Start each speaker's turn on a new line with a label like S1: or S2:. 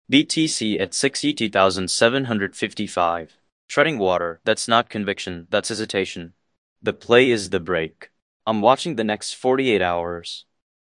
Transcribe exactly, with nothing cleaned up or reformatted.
S1: B T C at sixty-two thousand seven hundred fifty-five. Treading water, that's not conviction, that's hesitation. The play is the break. I'm watching the next forty-eight hours.